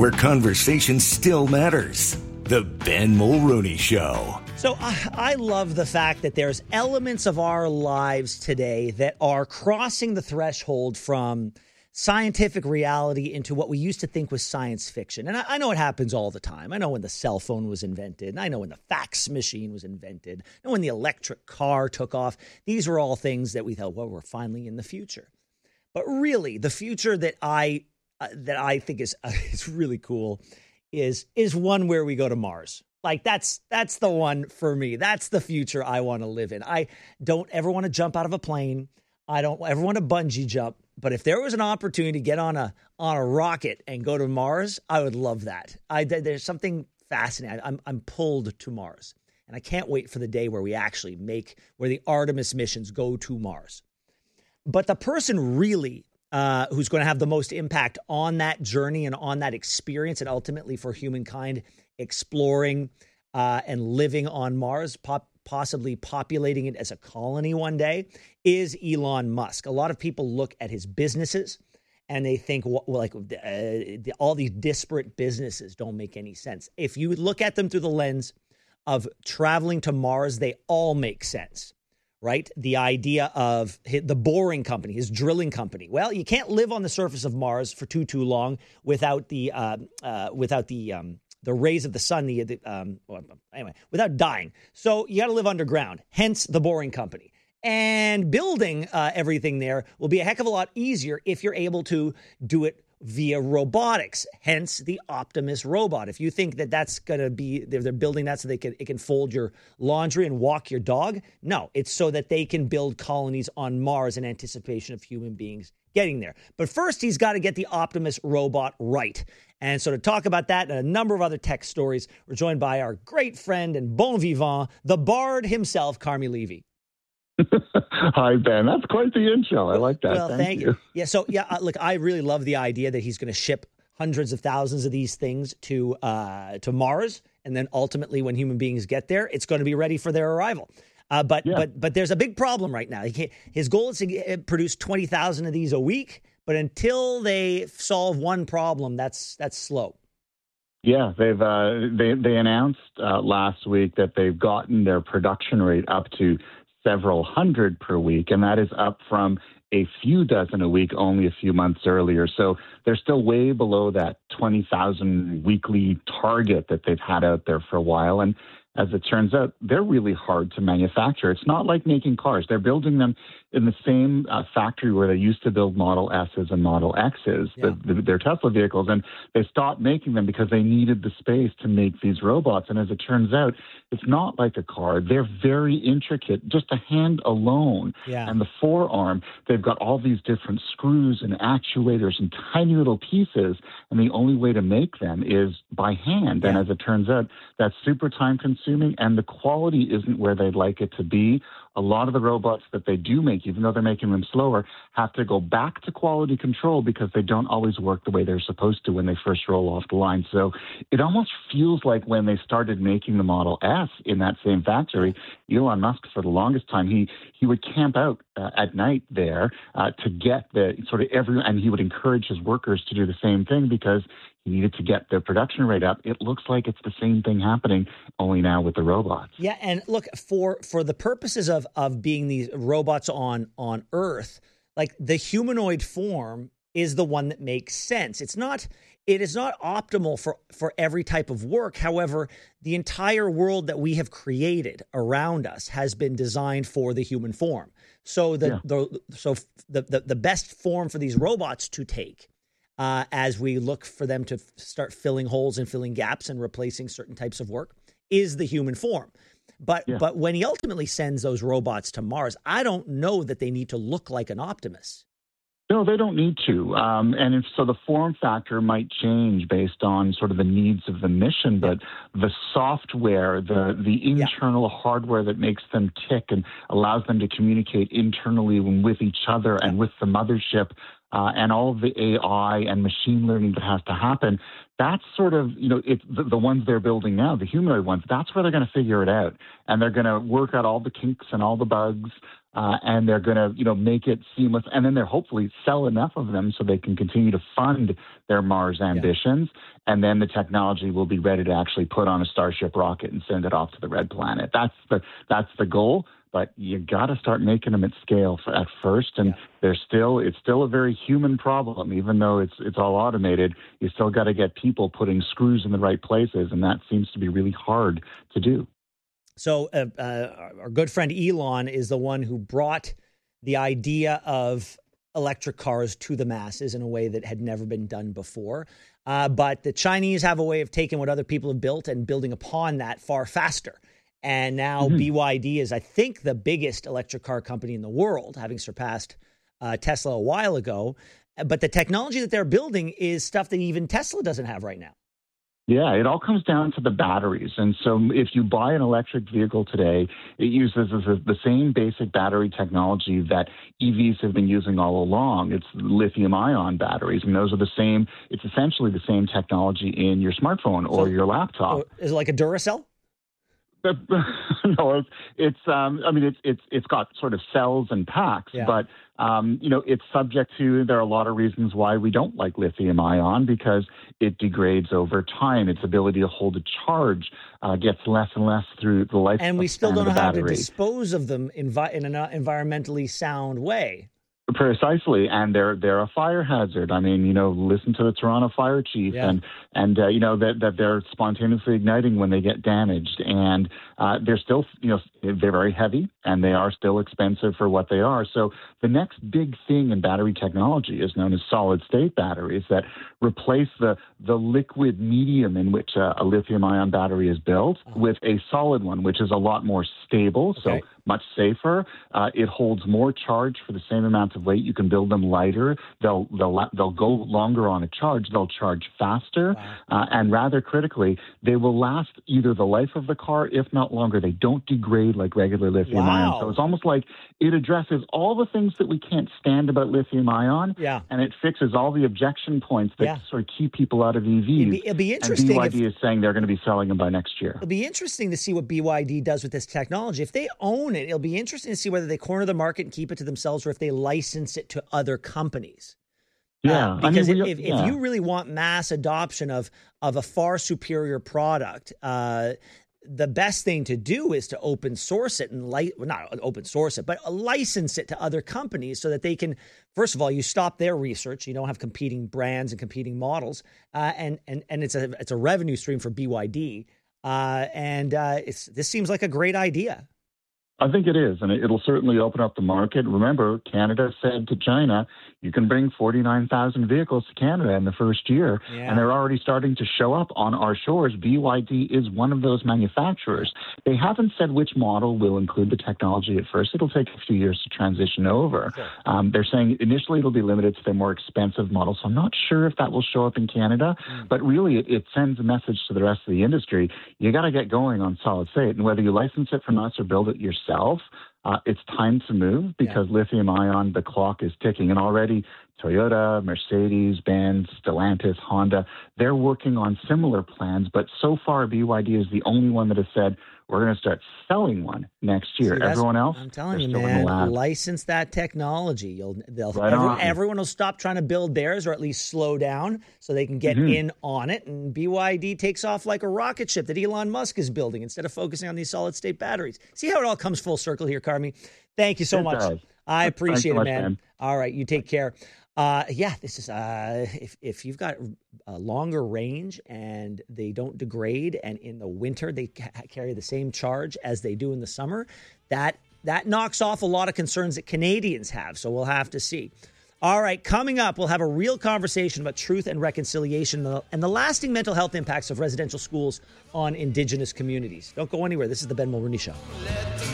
where conversation still matters. The Ben Mulroney Show. So I love the fact that there's elements of our lives today that are crossing the threshold from scientific reality into what we used to think was science fiction. And I know it happens all the time. I know when the cell phone was invented. And I know when the fax machine was invented. I know when the electric car took off. These were all things that we thought, well, we're finally in the future. But really, the future that I think is really cool is one where we go to Mars. Like that's the one for me. That's the future I want to live in. I don't ever want to jump out of a plane. I don't ever want to bungee jump. But if there was an opportunity to get on a rocket and go to Mars, I would love that. There's something fascinating. I'm pulled to Mars, and I can't wait for the day where we actually where the Artemis missions go to Mars. But the person really who's going to have the most impact on that journey and on that experience, and ultimately for humankind exploring and living on Mars, possibly populating it as a colony one day, is Elon Musk. A lot of people look at his businesses and they think, all these disparate businesses don't make any sense. If you look at them through the lens of traveling to Mars, they all make sense. Right? The idea of the Boring Company, his drilling company. Well, you can't live on the surface of Mars for too long without the rays of the sun. Without dying. So you got to live underground. Hence the Boring Company. And building everything there will be a heck of a lot easier if you're able to do it via robotics, hence the Optimus robot. If you think that that's going to be, they're building that so it can fold your laundry and walk your dog. No, it's so that they can build colonies on Mars in anticipation of human beings getting there. But first, he's got to get the Optimus robot right. And so to talk about that and a number of other tech stories, we're joined by our great friend and bon vivant, the bard himself, Carmi Levy. Hi, Ben. That's quite the intro. I like that. Well, thank you. Yeah. So, look, I really love the idea that he's going to ship hundreds of thousands of these things to Mars. And then ultimately, when human beings get there, it's going to be ready for their arrival. But there's a big problem right now. His goal is to produce 20,000 of these a week. But until they solve one problem, that's slow. Yeah, they announced last week that they've gotten their production rate up to several hundred per week, and that is up from a few dozen a week only a few months earlier. So they're still way below that 20,000 weekly target that they've had out there for a while. And as it turns out, they're really hard to manufacture. It's not like making cars. They're building them in the same factory where they used to build Model S's and Model X's, their Tesla vehicles, and they stopped making them because they needed the space to make these robots. And as it turns out, it's not like a car. They're very intricate. Just a hand alone and the forearm, they've got all these different screws and actuators and tiny little pieces, and the only way to make them is by hand. And as it turns out, that's super time-consuming, and the quality isn't where they'd like it to be. A lot of the robots that they do make, even though they're making them slower, have to go back to quality control because they don't always work the way they're supposed to when they first roll off the line. So it almost feels like when they started making the Model S in that same factory, Elon Musk, for the longest time, he would camp out at night there to get the sort of and he would encourage his workers to do the same thing because he needed to get their production rate up. It looks like it's the same thing happening, only now with the robots. Yeah, and look, for the purposes of being these robots on Earth, like the humanoid form is the one that makes sense. It is not optimal for every type of work. However, the entire world that we have created around us has been designed for the human form. So the best form for these robots to take as we look for them to start filling holes and filling gaps and replacing certain types of work is the human form. But when he ultimately sends those robots to Mars, I don't know that they need to look like an Optimus. No, they don't need to. So the form factor might change based on sort of the needs of the mission, but the software, the internal hardware that makes them tick and allows them to communicate internally with each other and with the mothership, and all of the AI and machine learning that has to happen, that's sort of, it's the ones they're building now, the humanoid ones, that's where they're going to figure it out. And they're going to work out all the kinks and all the bugs and they're going to, make it seamless. And then they'll hopefully sell enough of them so they can continue to fund their Mars ambitions. Yeah. And then the technology will be ready to actually put on a Starship rocket and send it off to the red planet. That's the goal. But you got to start making them at scale at first, and it's still a very human problem. Even though it's all automated, you still got to get people putting screws in the right places, and that seems to be really hard to do. So our good friend Elon is the one who brought the idea of electric cars to the masses in a way that had never been done before. But the Chinese have a way of taking what other people have built and building upon that far faster. And now BYD is, I think, the biggest electric car company in the world, having surpassed Tesla a while ago. But the technology that they're building is stuff that even Tesla doesn't have right now. Yeah, it all comes down to the batteries. And so if you buy an electric vehicle today, it uses the same basic battery technology that EVs have been using all along. It's lithium-ion batteries, and those are it's essentially the same technology in your smartphone or your laptop. Is it like a Duracell? No, it's got sort of cells and packs, but it's subject to. There are a lot of reasons why we don't like lithium ion, because it degrades over time. Its ability to hold a charge gets less and less through the life. And we still don't know how to dispose of them in an environmentally sound way. Precisely, and they're a fire hazard. I mean, listen to the Toronto fire chief, and that they're spontaneously igniting when they get damaged, and they're still, they're very heavy, and they are still expensive for what they are. So the next big thing in battery technology is known as solid-state batteries that replace the liquid medium in which a lithium-ion battery is built with a solid one, which is a lot more stable, so much safer. It holds more charge for the same amount of weight. You can build them lighter. They'll go longer on a charge. They'll charge faster, and rather critically, they will last either the life of the car, if not longer. They don't degrade like regular lithium ion. So it's almost like it addresses all the things that we can't stand about lithium ion, and it fixes all the objection points that sort of keep people out of EVs. It'd be interesting. And BYD is saying they're going to be selling them by next year. It'll be interesting to see what BYD does with this technology. If they own it, it'll be interesting to see whether they corner the market and keep it to themselves, or if they license it to other companies. Yeah, because if you really want mass adoption of a far superior product, the best thing to do is to open source it and not open source it, but license it to other companies so that they can, first of all, you stop their research. You don't have competing brands and competing models, and it's a revenue stream for BYD. This seems like a great idea. I think it is, and it'll certainly open up the market. Remember, Canada said to China, you can bring 49,000 vehicles to Canada in the first year, and they're already starting to show up on our shores. BYD is one of those manufacturers. They haven't said which model will include the technology at first. It'll take a few years to transition over. Sure. They're saying initially it'll be limited to their more expensive models, so I'm not sure if that will show up in Canada, but really it sends a message to the rest of the industry. You got to get going on solid state, and whether you license it from us or build it yourself, it's time to move, because lithium ion, the clock is ticking. And already Toyota, Mercedes-Benz, Stellantis, Honda, they're working on similar plans. But so far, BYD is the only one that has said, we're going to start selling one next year. Everyone else, I'm telling you, man, license that technology. Everyone will stop trying to build theirs, or at least slow down so they can get in on it. And BYD takes off like a rocket ship that Elon Musk is building instead of focusing on these solid state batteries. See how it all comes full circle here, Carmi? Thank you so much. I appreciate it, man. All right, you take care. This is if you've got a longer range and they don't degrade, and in the winter they carry the same charge as they do in the summer, that knocks off a lot of concerns that Canadians have. So we'll have to see. All right, coming up, we'll have a real conversation about truth and reconciliation and the lasting mental health impacts of residential schools on Indigenous communities. Don't go anywhere. This is the Ben Mulrooney Show.